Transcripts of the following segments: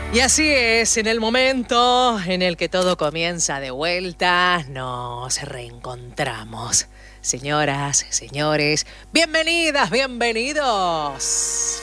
Y así es, en el momento en el que todo comienza de vuelta, nos reencontramos. Señoras, señores, bienvenidas, bienvenidos.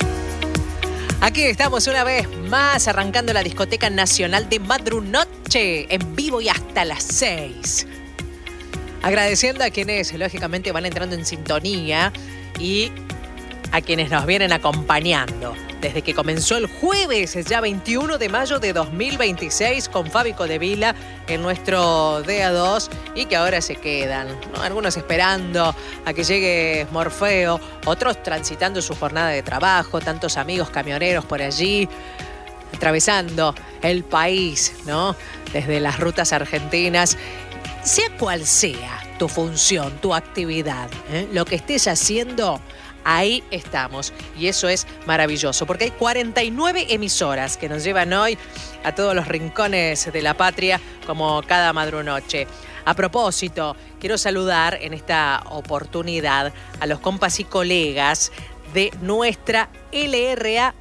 Aquí estamos una vez más arrancando la discoteca nacional de Madrunoche, en vivo y hasta las 6. Agradeciendo a quienes, lógicamente, van entrando en sintonía y a quienes nos vienen acompañando desde que comenzó el jueves, ya 21 de mayo de 2026, con Fabi Codevila en nuestro DA2 y que ahora se quedan, ¿no? Algunos esperando a que llegue Morfeo, otros transitando su jornada de trabajo, tantos amigos camioneros por allí, atravesando el país, ¿no? Desde las rutas argentinas. Sea cual sea tu función, tu actividad, lo que estés haciendo, ahí estamos. Y eso es maravilloso, porque hay 49 emisoras que nos llevan hoy a todos los rincones de la patria, como cada madrunoche. A propósito, quiero saludar en esta oportunidad a los compas y colegas de nuestra LRA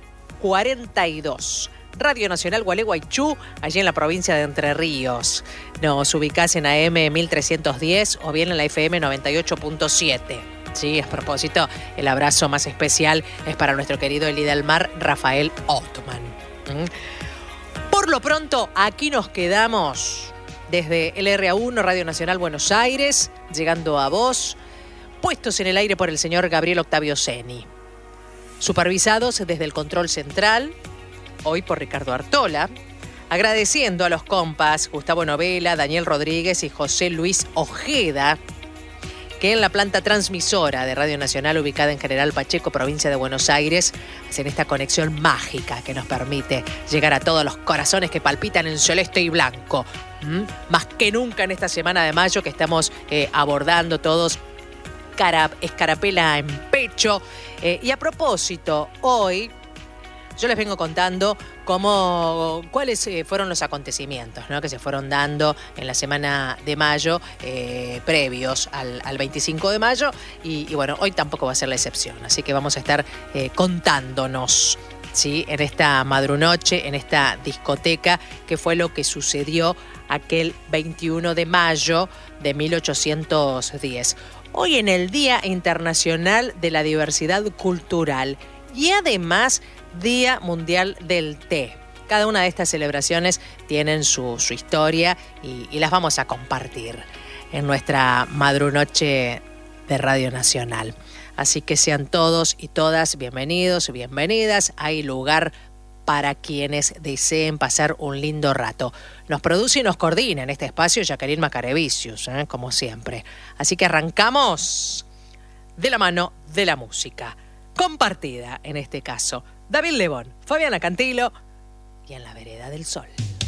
42. Radio Nacional Gualeguaychú, allí en la provincia de Entre Ríos. Nos ubicás en AM 1310 o bien en la FM 98.7. Sí, a propósito, el abrazo más especial es para nuestro querido Elidelmar Rafael Ottman. Por lo pronto, aquí nos quedamos desde LRA1, Radio Nacional Buenos Aires, llegando a vos, puestos en el aire por el señor Gabriel Octavio Seni. Supervisados desde el control central, hoy por Ricardo Artola, agradeciendo a los compas Gustavo Novela, Daniel Rodríguez y José Luis Ojeda, que en la planta transmisora de Radio Nacional, ubicada en General Pacheco, provincia de Buenos Aires, hacen esta conexión mágica que nos permite llegar a todos los corazones que palpitan en celeste y blanco. Más que nunca en esta semana de mayo que estamos abordando todos escarapela en pecho. Y a propósito, hoy yo les vengo contando cuáles fueron los acontecimientos, ¿no?, que se fueron dando en la semana de mayo, previos al 25 de mayo. Y bueno, hoy tampoco va a ser la excepción. Así que vamos a estar contándonos, ¿sí?, en esta madrunoche, en esta discoteca, qué fue lo que sucedió aquel 21 de mayo de 1810. Hoy en el Día Internacional de la Diversidad Cultural y además Día Mundial del Té. Cada una de estas celebraciones tienen su historia y las vamos a compartir en nuestra madrunoche de Radio Nacional. Así que sean todos y todas bienvenidos y bienvenidas. Hay lugar para quienes deseen pasar un lindo rato. Nos produce y nos coordina en este espacio Jacqueline Macarevicius, como siempre. Así que arrancamos de la mano de la música, compartida en este caso. David Lebón, Fabiana Cantilo y En la Vereda del Sol.